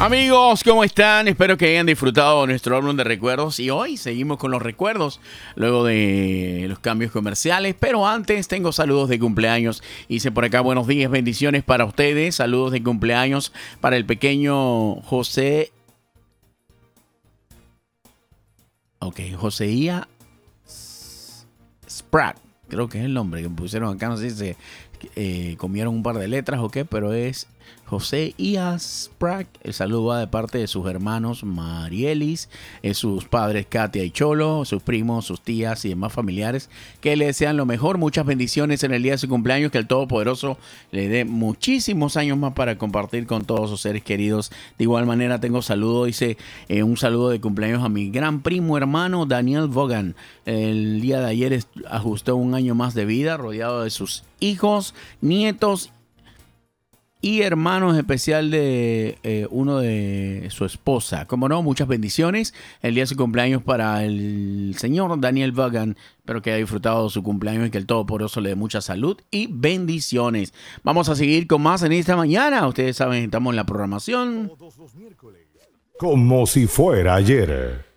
Amigos, ¿cómo están? Espero que hayan disfrutado de nuestro álbum de recuerdos y hoy seguimos con los recuerdos luego de los cambios comerciales, pero antes tengo saludos de cumpleaños. Hice por acá buenos días, bendiciones para ustedes, saludos de cumpleaños para el pequeño Joseía Spratt, creo que es el nombre que me pusieron acá, no sé si se comieron un par de letras o qué, pero es José Ias Spratt. El saludo va de parte de sus hermanos Marielis, sus padres Katia y Cholo, sus primos, sus tías y demás familiares que le desean lo mejor. Muchas bendiciones en el día de su cumpleaños, que el Todopoderoso le dé muchísimos años más para compartir con todos sus seres queridos. De igual manera tengo saludo, un saludo de cumpleaños a mi gran primo hermano Daniel Vaughan. El día de ayer ajustó un año más de vida, rodeado de sus hijos, nietos y hermanos, especial de uno de su esposa. Como no, muchas bendiciones. El día de su cumpleaños para el señor Daniel Vaughan. Espero que haya disfrutado de su cumpleaños y que el Todopoderoso le dé mucha salud y bendiciones. Vamos a seguir con más en esta mañana. Ustedes saben, estamos en la programación. Como si fuera ayer.